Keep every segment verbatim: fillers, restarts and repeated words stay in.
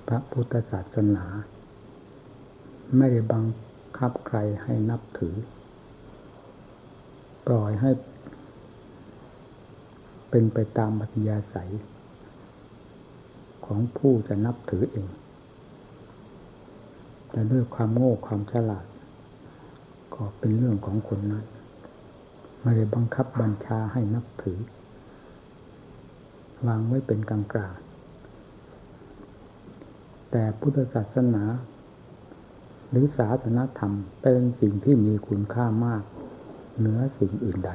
พระพุทธศาสนาไม่ได้บังคับใครให้นับถือปล่อยให้เป็นไปตามอัธยาศัยของผู้จะนับถือเองแต่ด้วยความโง่ความฉลาดก็เป็นเรื่องของคนนั้นไม่ได้บังคับบัญชาให้นับถือวางไว้เป็นกลางกลางแต่พุทธศาสนาหรือศาสนธรรมเป็นสิ่งที่มีคุณค่ามากเหนือสิ่งอื่นใด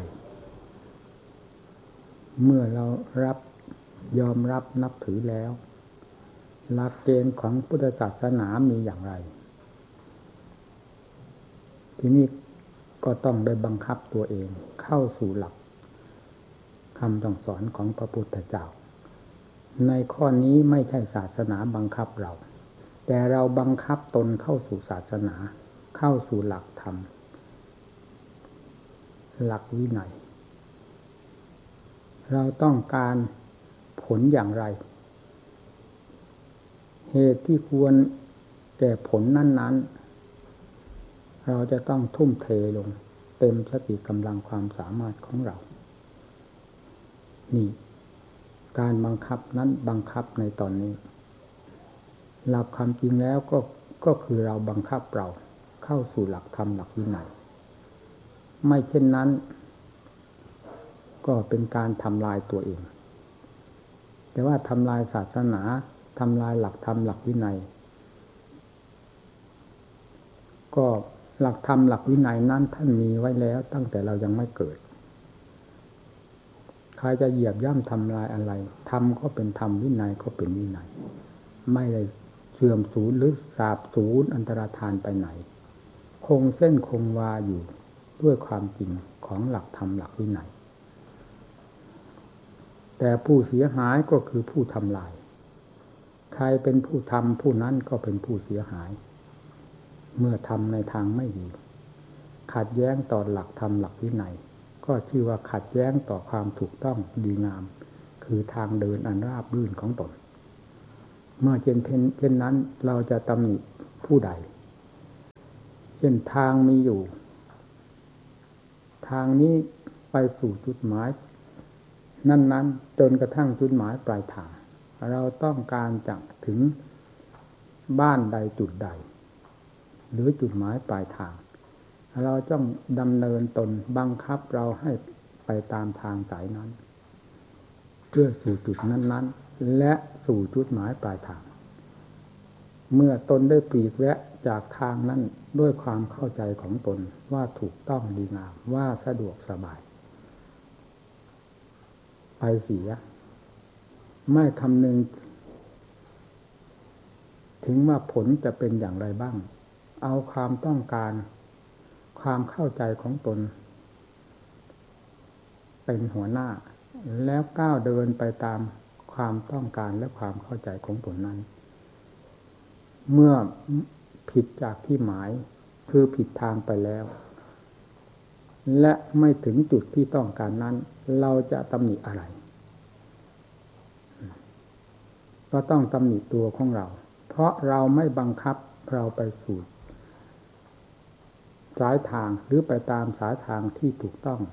เมื่อเรารับยอมรับนับถือแล้วหลักเกณฑ์ของพุทธศาสนามีอย่างไรที่นี่ก็ต้องได้บังคับตัวเองเข้าสู่หลักคำสั่งสอนของพระพุทธเจ้าในข้อนี้ไม่ใช่ศาสนาบังคับเราแต่เราบังคับตนเข้าสู่ศาสนาเข้าสู่หลักธรรมหลักวินัยเราต้องการผลอย่างไรเหตุที่ควรแก่ผลนั้นๆเราจะต้องทุ่มเทลงเต็มสติกำลังความสามารถของเรานี่การบังคับนั้นบังคับในตอนนี้หลักความจริงแล้วก็ก็คือเราบังคับเราเข้าสู่หลักธรรมหลักวินัยไม่เช่นนั้นก็เป็นการทำลายตัวเองแต่ว่าทำลายศาสนาทำลายหลักธรรมหลักวินัยก็หลักธรรมหลักวินัยนั้นท่านมีไว้แล้วตั้งแต่เรายังไม่เกิดใครจะเหยียบย่ำทำลายอะไรธรรมก็เป็นธรรมวินัยก็เป็นวินัยไม่ได้เสื่อมสูญหรือสาบสูญอันตรธานไปไหนคงเส้นคงวาอยู่ด้วยความจริงของหลักธรรมหลักวินัยแต่ผู้เสียหายก็คือผู้ทำลายใครเป็นผู้ทำผู้นั้นก็เป็นผู้เสียหายเมื่อทำในทางไม่ดีขัดแย้งต่อหลักธรรมหลักวินัยก็ชื่อว่าขัดแย้งต่อความถูกต้องดีงามคือทางเดินอันราบรื่นของตนเมื่อเช่นเช่นนั้นเราจะตำหนิผู้ใดเช่นทางมีอยู่ทางนี้ไปสู่จุดหมายนั้นๆจนกระทั่งจุดหมายปลายทางเราต้องการจะถึงบ้านใดจุดใดหรือจุดหมายปลายทางเราต้องดำเนินตนบังคับเราให้ไปตามทางสายนั้นเพื่อสู่จุดนั้นๆและสู่จุดหมายปลายทางเมื่อตนได้ปลีกแวะจากทางนั้นด้วยความเข้าใจของตนว่าถูกต้องดีงามว่าสะดวกสบายไปเสียไม่คำนึงถึงว่าผลจะเป็นอย่างไรบ้างเอาความต้องการความเข้าใจของตนเป็นหัวหน้าแล้วก้าวเดินไปตามความต้องการและความเข้าใจของตนนั้นเมื่อผิดจากที่หมายคือผิดทางไปแล้วและไม่ถึงจุดที่ต้องการนั้นเราจะตำหนิอะไรก็ต้องตำหนิตัวของเราเพราะเราไม่บังคับเราไปสู่สายทางหรือไปตามสายทางที่ถูกต้อง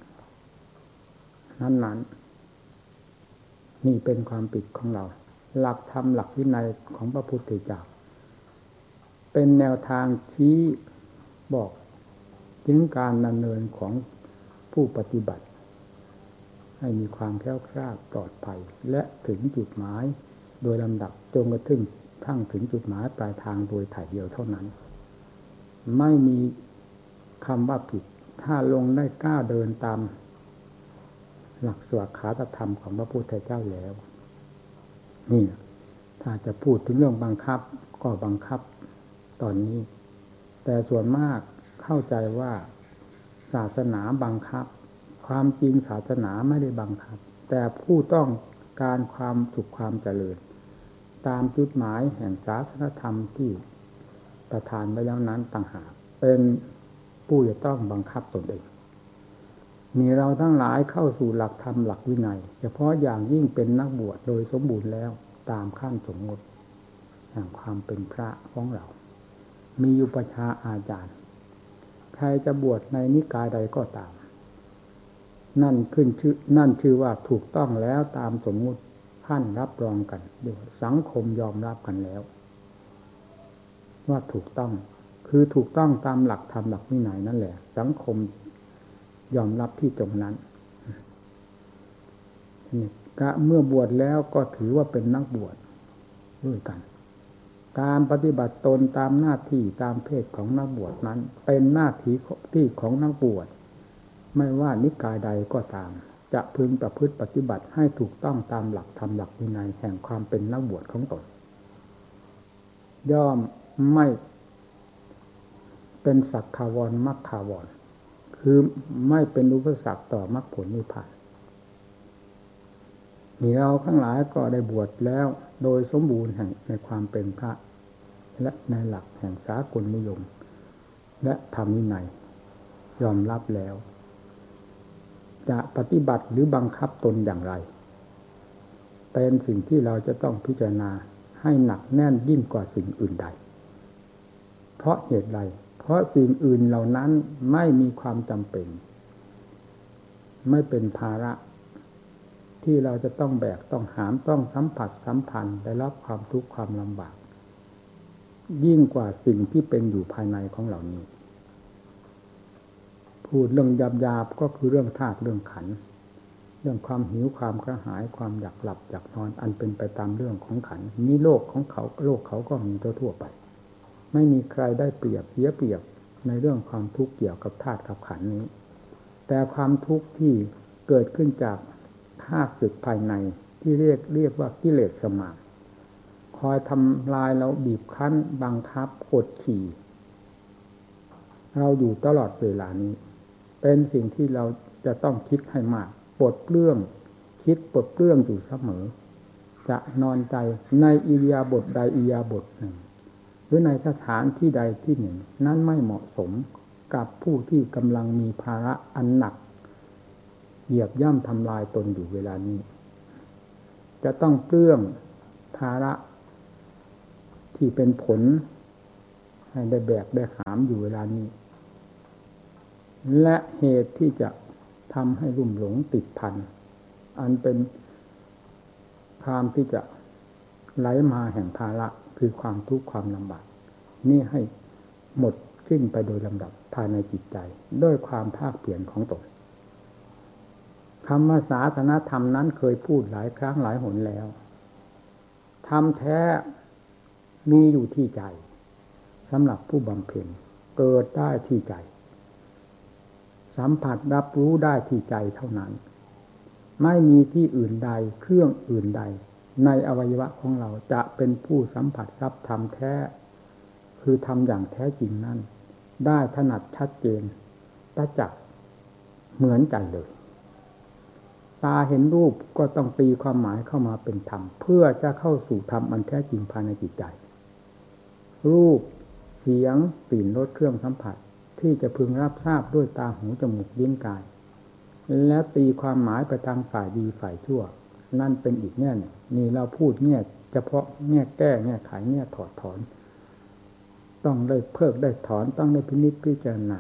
นั้นๆนี่เป็นความผิดของเราหลักธรรมหลักวินัยของพระพุทธเจ้าเป็นแนวทางที่บอกถึงการดำเนินของผู้ปฏิบัติให้มีความแคล้วคลาดปลอดภัยและถึงจุดหมายโดยลำดับจนกระทั่งทั้งถึงจุดหมายปลายทางโดยถ่ายเดียวเท่านั้นไม่มีคำว่าผิดถ้าลงได้กล้าเดินตามหลักสวขาตธรรมของพระพุทธเจ้าแล้วนี่ถ้าจะพูดถึงเรื่องบังคับก็บังคับตอนนี้แต่ส่วนมากเข้าใจว่าศาสนาบังคับความจริงศาสนาไม่ได้บังคับแต่ผู้ต้องการความสุขความเจริญตามจุดหมายแห่งศาสนธรรมที่ประทานไว้แล้วนั้นต่างหากเป็นผู้จะต้องบังคับตนเองมีเราทั้งหลายเข้าสู่หลักธรรมหลักวินัยเฉพาะอย่างยิ่งเป็นนักบวชโดยสมบูรณ์แล้วตามขั้นสมมติแห่งความเป็นพระของเรามีอุปชาอาจารย์ใครจะบวชในนิกายใดก็ตามนั่นขึ้นชื่อนั่นชื่อว่าถูกต้องแล้วตามสมมุติท่านรับรองกันเดี๋ยวสังคมยอมรับกันแล้วว่าถูกต้องคือถูกต้องตามหลักธรรมหลักวินัยนั่นแหละสังคมยอมรับที่ตรงนั้นนี่ก็เมื่อบวชแล้วก็ถือว่าเป็นนักบวชด้วยกันการปฏิบัติตนตามหน้าที่ตามเพศของนักบวชนั้นเป็นหน้าที่ที่ของนักบวชไม่ว่านิกายใดก็ตามจะพึงประพฤติปฏิบัติให้ถูกต้องตามหลักธรรมหลักวินัยแห่งความเป็นนักบวชของตนย่อมไม่เป็นสักขาวรมรรคาวรคือไม่เป็นอุปสรรคต่อมรรคผลนิพพานนี่เราทั้งหลายก็ได้บวชแล้วโดยสมบูรณ์แห่งในความเป็นพระและในหลักแห่งสากลนิยมและธรรมวินัยยอมรับแล้วจะปฏิบัติหรือบังคับตนอย่างไรเป็นสิ่งที่เราจะต้องพิจารณาให้หนักแน่นยิ่งกว่าสิ่งอื่นใดเพราะเหตุใดเพราะสิ่งอื่นเหล่านั้นไม่มีความจำเป็นไม่เป็นภาระที่เราจะต้องแบกต้องหามต้องสัมผัสสัมพันธ์ได้รับความทุกข์ความลำบากยิ่งกว่าสิ่งที่เป็นอยู่ภายในของเหล่านี้พูดเรื่องหยาบๆก็คือเรื่องธาตุเรื่องขันธ์เรื่องความหิวความกระหายความอยากหลับอยากนอนอันเป็นไปตามเรื่องของขันธ์นี้โลกของเขาโลกเขาก็มีทั่วๆไปไม่มีใครได้เปรียบเสียเปรียบในเรื่องความทุกข์เกี่ยวกับธาตุกับขันธ์นี้แต่ความทุกข์ที่เกิดขึ้นจากข้าศึกภายในที่เรียกเรียกว่ากิเลสสมานคอยทำลายเราบีบคั้นบังคับกดขี่เราอยู่ตลอดเวลานี้เป็นสิ่งที่เราจะต้องคิดให้มากปลดเปลื้องคิดปลดเปลื้องอยู่เสมอจะนอนใจในอิริยาบถใดอิริยาบถหนึ่งหรือในสถานที่ใดที่หนึ่งนั้นไม่เหมาะสมกับผู้ที่กำลังมีภาระอันหนักเหยียบย่ำทำลายตนอยู่เวลานี้จะต้องเปลื้องภาระที่เป็นผลให้ได้แบกได้หามอยู่เวลานี้และเหตุที่จะทำให้ลุ่มหลงติดพันอันเป็นความที่จะไหลมาแห่งภาระคือความทุกข์ความลำบากนี่ให้หมดสิ้นไปโดยลำดับภายในจิตใจด้วยความภาคเปลี่ยนของตนคำว่าศาสนธรรมนั้นเคยพูดหลายครั้งหลายหนแล้วธรรมแท้มีอยู่ที่ใจสำหรับผู้บำเพ็ญเกิดได้ที่ใจสัมผัสรับรู้ได้ที่ใจเท่านั้นไม่มีที่อื่นใดเครื่องอื่นใดในอวัยวะของเราจะเป็นผู้สัมผัสรับธรรมแท้คือธรรมอย่างแท้จริงนั้นได้ถนัดชัดเจนประจักษ์เหมือนใจเลยตาเห็นรูปก็ต้องตีความหมายเข้ามาเป็นธรรมเพื่อจะเข้าสู่ธรรมอันแท้จริงภายในจิตใจรูปเสียงกลิ่นรสเครื่องสัมผัสที่จะพึงรับทราบด้วยตาหูจมูกลิ้นกายแล้วตีความหมายไปทางฝ่ายดีฝ่ายชั่วนั่นเป็นอีกแง่หนึ่งนี่เราพูดแง่เฉพาะแง่แก้แง่ไขแง่ถอดถอนต้องได้เพิกได้ถอนต้องได้พินิจพิจารณา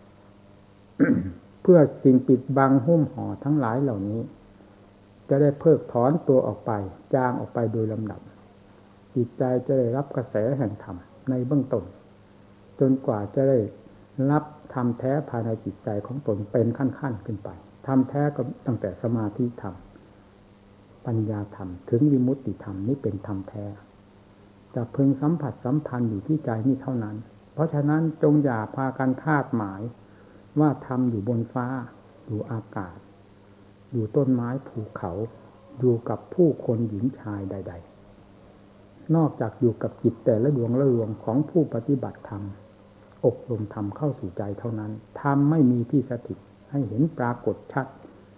เพื่อสิ่งปิดบังหุ้มห่อทั้งหลายเหล่านี้จะได้เพิกถอนตัวออกไปจางออกไปโดยลำดับจิตใจจะได้รับกระแสแห่งธรรมในเบื้องต้นจนกว่าจะได้รับธรรมแท้ภายในจิตใจของตนเป็นขั้นๆขึ้นไปธรรมแท้ก็ตั้งแต่สมาธิธรรมปัญญาธรรมถึงวิมุตติธรรมนี่เป็นธรรมแท้จะพึงสัมผัสสัมพันธ์อยู่ที่ใจนี่เท่านั้นเพราะฉะนั้นจงอย่าพากันคาดหมายว่าธรรมอยู่บนฟ้าอยู่อากาศอยู่ต้นไม้ภูเขาอยู่กับผู้คนหญิงชายใดๆนอกจากอยู่กับจิตแต่ละดวงละดวงของผู้ปฏิบัติธรรมอบรมธรรมเข้าสู่ใจเท่านั้นธรรมไม่มีที่สถิตให้เห็นปรากฏชัด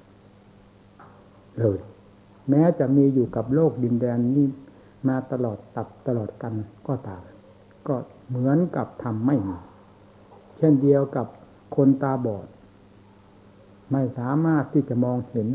เลยแม้จะมีอยู่กับโลกดินแดนนี้มาตลอดตับตลอดกันก็ตามก็เหมือนกับธรรมไม่มีเช่นเดียวกับคนตาบอดไม่สามารถที่จะมองเห็น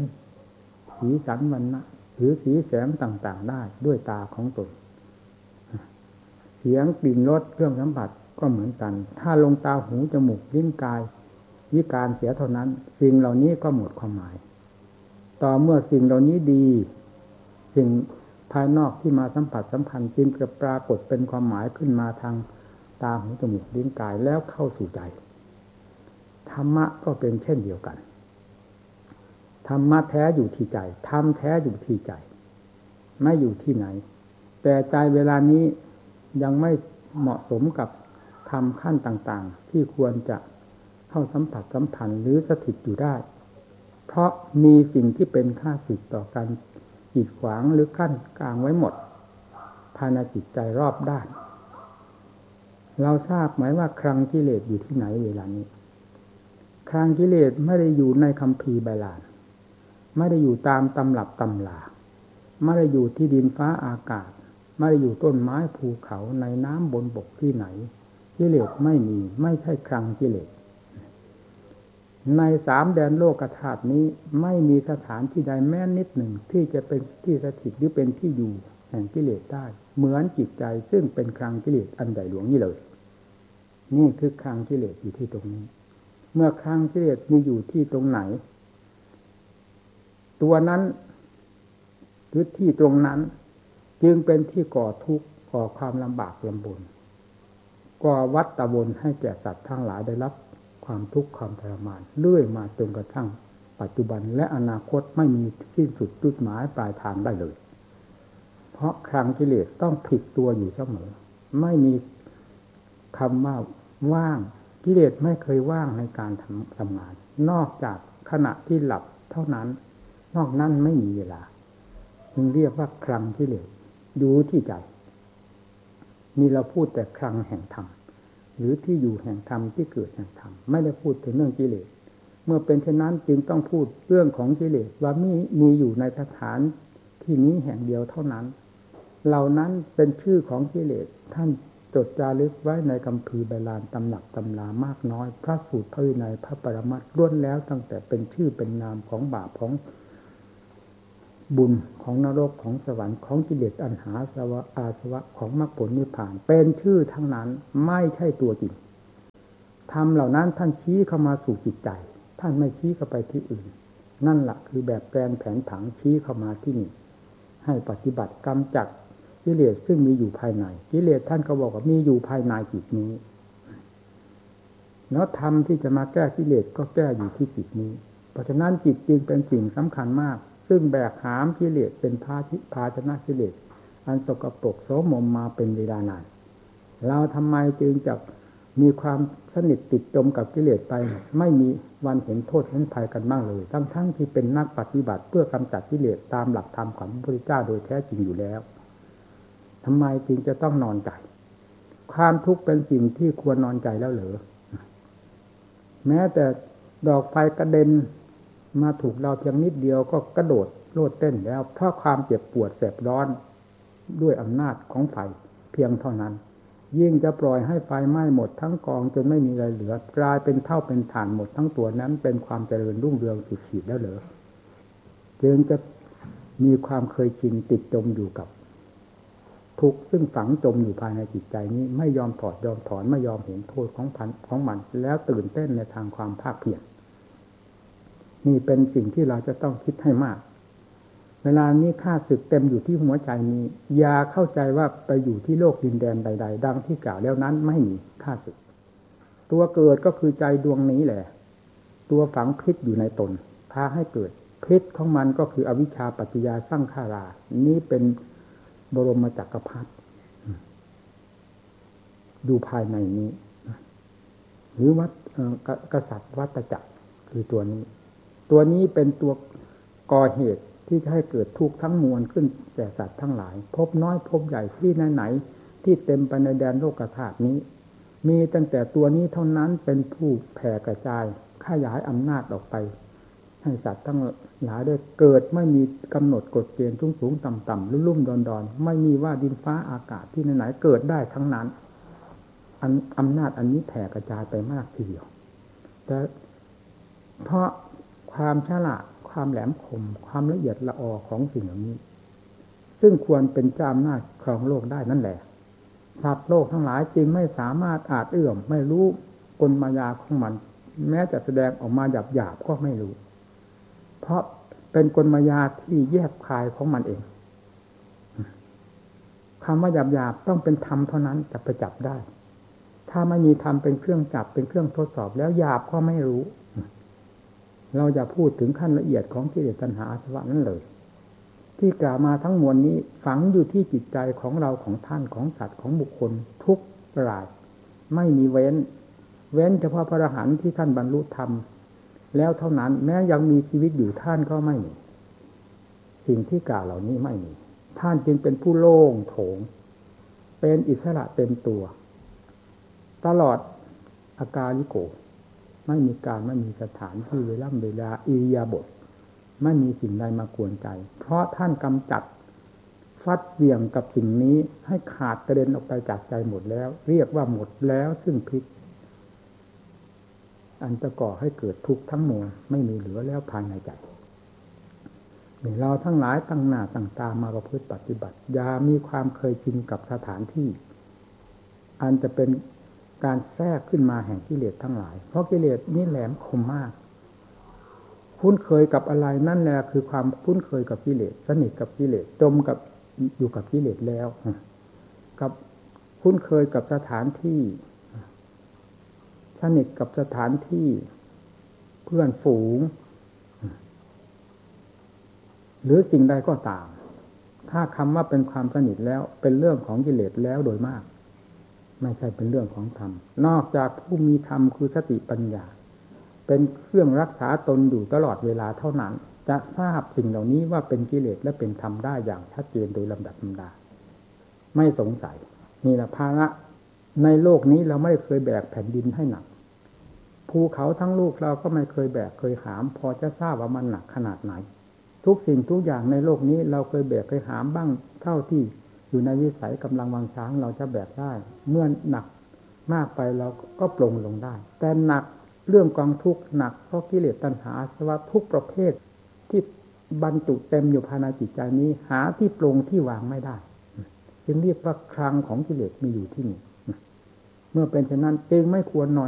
สีสันวรรณะหรือสีแสงต่างๆได้ด้วยตาของตนเสียงกลิ่นรสเครื่องสัมผัสก็เหมือนกันถ้าลงตาหูจมูกลิ้นกายวิการเสียเท่านั้นสิ่งเหล่านี้ก็หมดความหมายต่อเมื่อสิ่งเหล่านี้ดีสิ่งภายนอกที่มาสัมผัสสัมพันธ์จึงจะปรากฏเป็นความหมายขึ้นมาทางตาหูจมูกลิ้นกายแล้วเข้าสู่ใจธรรมะก็เป็นเช่นเดียวกันธรรมะแท้อยู่ที่ใจธรรมแท้อยู่ที่ใจไม่อยู่ที่ไหนแต่ใจเวลานี้ยังไม่เหมาะสมกับธรรมขั้นต่างๆที่ควรจะเข้าสัมผัสสัมพันธ์หรือสถิตอยู่ได้เพราะมีสิ่งที่เป็นข้าศึกต่อกันกีดขวางหรือกั้นกลางไว้หมดภายในจิตใจรอบด้านเราทราบไหมว่าคลังกิเลสอยู่ที่ไหนเวลานี้คลังกิเลสไม่ได้อยู่ในคัมภีร์ไบลานไม่ได้อยู่ตามตำรับตำราไม่ได้อยู่ที่ดินฟ้าอากาศไม่ได้อยู่ต้นไม้ภูเขาในน้ำบนบกที่ไหนกิเลสไม่มีไม่ใช่คลังกิเลสในสามแดนโลกธาตุนี้ไม่มีสถานที่ใดแม้นิดหนึ่งที่จะเป็นที่สถิตหรือเป็นที่อยู่แห่งกิเลสได้เหมือนจิตใจซึ่งเป็นคลังกิเลสอันใหญ่หลวงนี้เลยนี่คือคลังกิเลสอยู่ที่ตรงนี้เมื่อคลังกิเลสมีอยู่ที่ตรงไหนตัวนั้นหรือที่ตรงนั้นจึงเป็นที่ก่อทุกข์ก่อความลำบากลำบนก่อวัฏวนให้แก่สัตว์ทั้งหลายได้รับความทุกข์ความทรมานเรื่อยมาจนกระทั่งปัจจุบันและอนาคตไม่มีสิ้นสุดจุดหมายปลายทางได้เลยเพราะคลังกิเลสต้องผิดตัวอยู่เสมอไม่มีคำว่าว่างกิเลสไม่เคยว่างในการทำทำงานนอกจากขณะที่หลับเท่านั้นนอกนั้นไม่มีเวลาจึงเรียกว่าคลังกิเลสอยู่ที่ใจมีเราพูดแต่คลังแห่งธรรมหรือที่อยู่แห่งธรรมที่เกิดแห่งธรรมไม่ได้พูดถึงเรื่องกิเลสเมื่อเป็นเช่นนั้นจึงต้องพูดเรื่องของกิเลสว่ามีมีอยู่ในสถานที่นี้แห่งเดียวเท่านั้นเหล่านั้นเป็นชื่อของกิเลสท่านจดจารึกไว้ในคัมภีร์ไบลานตำหนักตำรามากน้อยพระสูตรพระวินัยพระปรมัตถ์ล้วนแล้วตั้งแต่เป็นชื่อเป็นนามของบาปของบุญของนรกของสวรรค์ของกิเลสอันหาสวะอาสวะของมรรคผลนิพพานเป็นชื่อทั้งนั้นไม่ใช่ตัวจริงธรรมเหล่านั้นท่านชี้เข้ามาสู่จิตใจท่านไม่ชี้เข้าไปที่อื่นนั่นแหละคือแบบแปลนแผนผังชี้เข้ามาที่นี่ให้ปฏิบัติกำจัดกิเลสซึ่งมีอยู่ภายในกิเลสท่านก็บอกว่ามีอยู่ภายในจิตนี้แล้วธรรมที่จะมาแก้กิเลสก็แก้อยู่ที่จิตนี้เพราะฉะนั้นจิตจึงเป็นสิ่งสำคัญมากซึ่งแบกหามกิเลสเป็นภาชิภาชนะกิเลสอันสกปรกโสมมมาเป็นเวลานานเราทำไมจึงจะมีความสนิทติดจมกับกิเลสไปไม่มีวันเห็นโทษเห็นภัยกันบ้างเลยทั้งๆ ท, ที่เป็นนักปฏิบัติเพื่อกำจัดกิเลสตามหลักธรรมของพระพุทธเจ้าโดยแท้จริงอยู่แล้วทำไมจึงจะต้องนอนใจความทุกข์เป็นสิ่งที่ควรนอนใจแล้วเหรอแม้แต่ดอกไฟกระเด็นมาถูกเราเพียงนิดเดียวก็กระโดดโลดเต้นแล้วเพราะความเจ็บปวดแสบร้อนด้วยอำนาจของไฟเพียงเท่านั้นยิ่งจะปล่อยให้ไฟไหม้หมดทั้งกองจนไม่มีอะไรเหลือกลายเป็นเท่าเป็นฐานหมดทั้งตัวนั้นเป็นความเจริญรุ่งเรืองสุดขีดแล้วเหรอจึงจะมีความเคยชินติดจมอยู่กับทุกข์ซึ่งฝังจมอยู่ภายในจิตใจนี้ไม่ยอมถอดยอมถอนไม่ยอมเห็นโทษของพันของมันแล้วตื่นเต้นในทางความภาคเพียรนี่เป็นสิ่งที่เราจะต้องคิดให้มากเวลานี้ข้าศึกเต็มอยู่ที่หัวใจนี้อย่าเข้าใจว่าไปอยู่ที่โลกดินแดนใดๆดังที่กล่าวแล้วนั้นไม่มีข้าศึกตัวเกิดก็คือใจดวงนี้แหละตัวฝังพิษอยู่ในตนพาให้เกิดพิษของมันก็คืออวิชชาปัจจยาสร้างขารานี้เป็นบรมจักรพรรดิดูภายในนี้หรือวัดกษัตริย์วัฏจักรคือตัวนี้ตัวนี้เป็นตัวก่อเหตุที่จะให้เกิดทุกข์ทั้งมวลขึ้นแก่สัตว์ทั้งหลายพบน้อยพบใหญ่ที่ไหนๆที่เต็มไปในแดนโลกธาตุนี้มีตั้งแต่ตัวนี้เท่านั้นเป็นผู้แผ่กระจายขยายอำนาจออกไปให้สัตว์ทั้งหลายได้เกิดไม่มีกำหนดกฎเกณฑ์สูงสูงต่ำต่ำลุ่มลุ่มดอนดอนไม่มีว่าดินฟ้าอากาศที่ไหนๆเกิดได้ทั้งนั้นอันอำนาจอันนี้แผ่กระจายไปมากทีเดียวแต่เพราะความฉลาดความแหลมคมความละเอียดละออของสิ่งเหล่านี้ซึ่งควรเป็นเจ้าอำนาจครองโลกได้นั่นแหละสัตว์โลกทั้งหลายจึงไม่สามารถอาจเอื้อมไม่รู้กลมายาของมันแม้จะแสดงออกมาหยาบๆก็ไม่รู้เพราะเป็นกลมายาที่แยบคายของมันเองคำว่าหยาบๆต้องเป็นธรรมเท่านั้นจะไปจับได้ถ้าไม่มีธรรมเป็นเครื่องจับเป็นเครื่องทดสอบแล้วหยาบก็ไม่รู้เราอย่าพูดถึงขั้นละเอียดของกิเลสตัณหาอาสวะนั้นเลยที่กล่าวมาทั้งมวลนี้ฝังอยู่ที่จิตใจของเราของท่านของสัตว์ของบุคคลทุกรายไม่มีเว้นเว้นเฉพาะพระอรหันต์ที่ท่านบรรลุธรรมแล้วเท่านั้นแม้ยังมีชีวิตอยู่ท่านก็ไม่มีสิ่งที่กล่าวเหล่านี้ไม่มีท่านจึงเป็นผู้โล่งโถงเป็นอิสระเต็มตัวตลอดอากาลิโกไม่มีการไม่มีสถานที่เวลาเวลาอิริยาบถไม่มีสิ่งใดมากวนใจเพราะท่านกำจัดฟัดเหวี่ยงกับสิ่งนี้ให้ขาดกระเด็นออกไปจากใจหมดแล้วเรียกว่าหมดแล้วซึ่งพิษอันจะก่อให้เกิดทุกข์ทั้งมวลไม่มีเหลือแล้วภายในใจเราทั้งหลายตั้งหน้าตั้งตามาประพฤติปฏิบัติอย่ามีความเคยชินกับสถานที่อันจะเป็นการแทรกขึ้นมาแห่งกิเลสทั้งหลายเพราะกิเลสนี่แหลมคมมากคุ้นเคยกับอะไรนั่นแหละคือความคุ้นเคยกับกิเลสสนิทกับกิเลสจมกับอยู่กับกิเลสแล้วกับคุ้นเคยกับสถานที่สนิทกับสถานที่เพื่อนฝูงหรือสิ่งใดก็ตามถ้าคำว่าเป็นความสนิทแล้วเป็นเรื่องของกิเลสแล้วโดยมากไม่ใช่เป็นเรื่องของธรรมนอกจากผู้มีธรรมคือสติปัญญาเป็นเครื่องรักษาตนอยู่ตลอดเวลาเท่านั้นจะทราบสิ่งเหล่านี้ว่าเป็นกิเลสและเป็นธรรมได้อย่างชัดเจนโดยลำดับลำดาไม่สงสัยนี่แหละภาระในโลกนี้เราไม่เคยแบกแผ่นดินให้หนักภูเขาทั้งลูกเราก็ไม่เคยแบกเคยหามพอจะทราบว่ามันหนักขนาดไหนทุกสิ่งทุกอย่างในโลกนี้เราเคยแบกเคยหามบ้างเท่าที่อยู่ในวิสัยกำลังวังช้างเราจะแบกได้เมื่อหนักมากไปเราก็ปลงลงได้แต่หนักเรื่องกองทุกข์หนักเพราะกิเลสตัณหาอาสวะทุกประเภทที่บรรจุเต็มอยู่ภายในจิตใจนี้หาที่ปลงที่วางไม่ได้จึงเรียกว่าคลังของกิเลสมีอยู่ที่นี่เมื่อเป็นเช่นนั้นจึงไม่ควรนอน